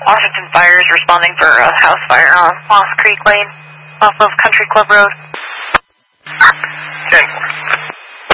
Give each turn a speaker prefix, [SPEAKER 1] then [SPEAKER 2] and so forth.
[SPEAKER 1] Washington Fire is responding for a house fire on Moss Creek Lane off of Country Club Road.